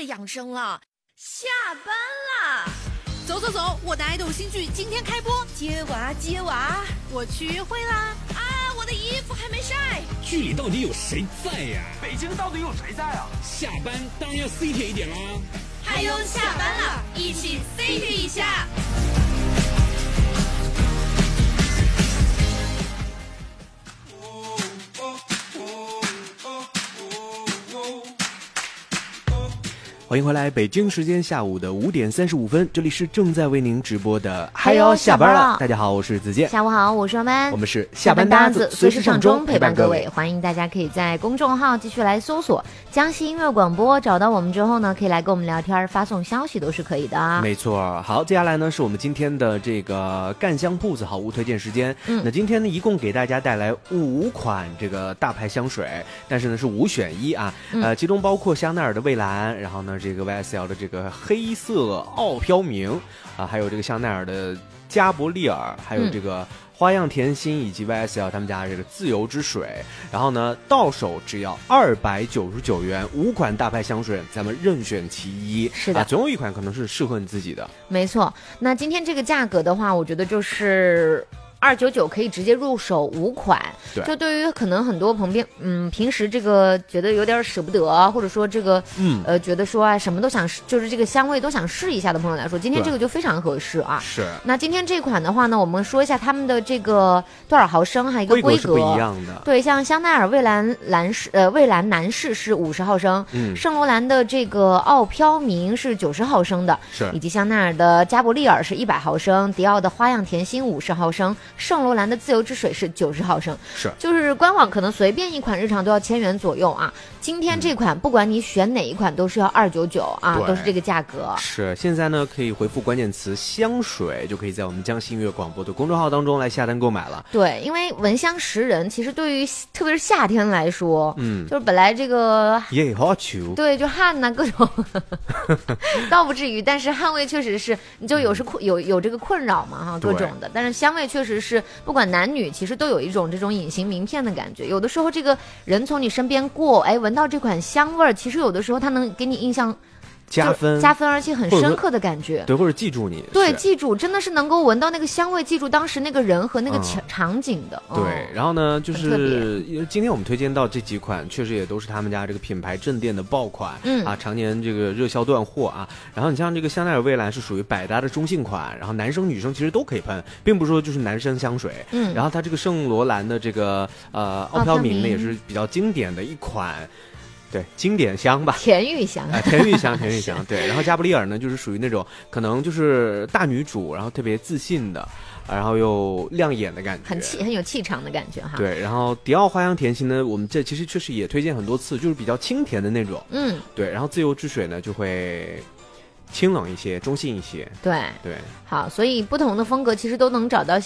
养生了。下班啦！ 走走走，我的爱豆新剧今天开播。 接娃接娃， 我去约会啦！ 啊，我的衣服还没晒。 剧里到底有谁在呀？ 北京到底有谁在啊？ 下班当然要 C 铁一点啦！ 嗨哟，下班了，一起 C 铁一下。 欢迎回来，北京时间下午的5点35分，这里是正在为您直播的嗨哟下班了。大家好，我是子健。 下午好，我是王班。 我们是下班搭子，随时上钟陪伴各位。 欢迎大家可以在公众号继续来搜索江西音乐广播，找到我们之后呢，可以来跟我们聊天，发送消息都是可以的。 没错。好，接下来呢是我们今天的这个干香铺子好物推荐时间。那今天呢一共给大家带来5款这个大牌香水，但是呢是5选1啊。其中包括香奈儿的蔚蓝，然后呢这个 YSL 的这个黑色傲飘明啊，还有这个香奈儿的加伯利尔，还有这个花样甜心，以及 YSL 他们家这个自由之水。然后呢到手只要299元，5款大牌香水咱们任选其一。 是的， 总有一款可能是适合你自己的。 没错。那今天这个价格的话，我觉得就是299可以直接入手5款。 对， 就对于可能很多朋友平时这个觉得有点舍不得，或者说这个觉得说啊什么都想就是这个香味都想试一下的朋友来说，今天这个就非常合适啊。 是。 那今天这款的话呢，我们说一下他们的这个多少毫升，还有一个规格是不一样的。 对，像香奈儿蔚蓝男士是50毫升，圣罗兰的这个傲飘明是90毫升的， 是， 以及香奈儿的加伯利尔是100毫升，迪奥的花样甜心50毫升，圣罗兰的自由之水是90毫升， 是， 就是官网可能随便一款日常都要1000元左右啊。今天这款不管你选哪一款都是要299啊，都是这个价格。 是，现在呢可以回复关键词香水，就可以在我们江西音乐广播的公众号当中来下单购买了。 对，因为闻香识人，其实对于特别是夏天来说，就是本来这个也好球， 对，就汗呐各种，倒不至于，但是汗味确实是，你就有这个困扰嘛哈，各种的。但是香味确实是，不管男女，其实都有一种这种隐形名片的感觉。有的时候这个人从你身边过，哎，闻到这款香味儿，其实有的时候它能给你印象加分， 而且很深刻的感觉。 对，或者记住你。 对，记住，真的是能够闻到那个香味，记住当时那个人和那个场景的。 对，然后呢，就是今天我们推荐到这几款，确实也都是他们家这个品牌镇店的爆款，常年这个热销断货啊。然后你像这个香奈儿蔚蓝是属于百搭的中性款，然后男生女生其实都可以喷，并不是说就是男生香水。然后它这个圣罗兰的这个傲飘明呢，也是比较经典的一款。对，经典香吧， 甜玉香甜玉香对。然后加布利尔呢，就是属于那种可能就是大女主，然后特别自信的，然后又亮眼的感觉， 很有气场的感觉哈。 对，然后迪奥花样甜心呢，我们这其实确实也推荐很多次，就是比较清甜的那种。对。然后自由之水呢，就会清冷一些，中性一些。 对。好，所以不同的风格其实都能找到